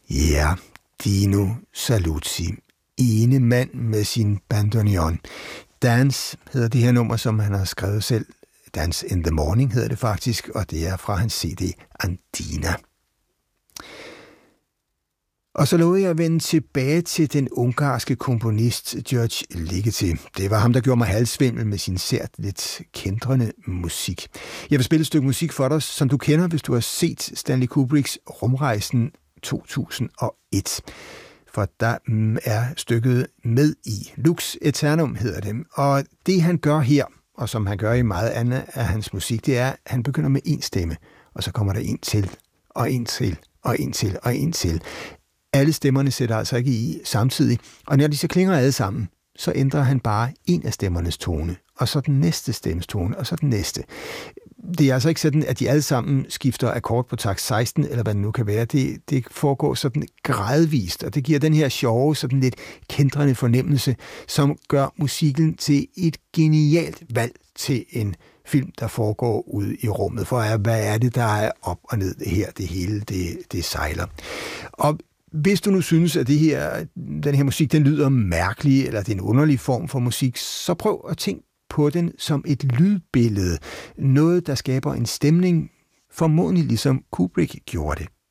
Ja, Dino Saluzzi. Ene mand med sin bandoneon. Dance hedder det her nummer, som han har skrevet selv. Dance in the Morning hedder det faktisk, og det er fra hans CD Andina. Og så lovede jeg at vende tilbage til den ungarske komponist George Ligeti. Det var ham, der gjorde mig halsvimmel med sin sært lidt kændrende musik. Jeg vil spille et stykke musik for dig, som du kender, hvis du har set Stanley Kubricks Rumrejsen 2001. For der er stykket med i. Lux Aeternum hedder det. Og det han gør her, og som han gør i meget andet af hans musik, det er, at han begynder med en stemme, og så kommer der en til, og en til, og en til, og en til. Alle stemmerne sætter altså ikke i samtidig, og når de så klinger alle sammen, så ændrer han bare en af stemmernes tone, og så den næste stemmes tone, og så den næste. Det er altså ikke sådan, at de alle sammen skifter akkord på takt 16, eller hvad det nu kan være. Det foregår sådan gradvist, og det giver den her sjove, sådan lidt kændrende fornemmelse, som gør musikken til et genialt valg til en film, der foregår ude i rummet. For hvad er det, der er op og ned det her? Det hele, det sejler. Og hvis du nu synes, at den her musik, den lyder mærkelig, eller det er en underlig form for musik, så prøv at tænke på den som et lydbillede. Noget, der skaber en stemning, formodentlig ligesom Kubrick gjorde det.